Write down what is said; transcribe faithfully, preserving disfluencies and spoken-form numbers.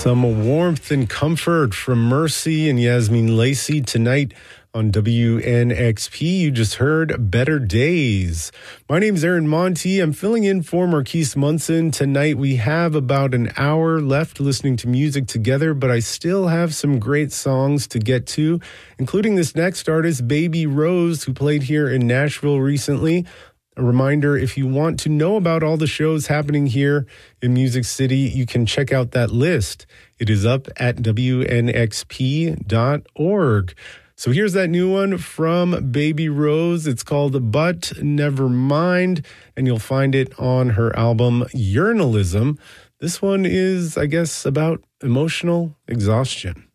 Some warmth and comfort from Mercy and Yasmin Lacey tonight on W N X P. You just heard Better Days. My name's Aaron Monty. I'm filling in for Marquise Munson. Tonight we have about an hour left listening to music together, but I still have some great songs to get to, including this next artist, Baby Rose, who played here in Nashville recently. A reminder, if you want to know about all the shows happening here in Music City, you can check out that list. It is up at W N X P dot org. So here's that new one from Baby Rose. It's called But Never Mind, and you'll find it on her album Urinalism. This one is, I guess, about emotional exhaustion.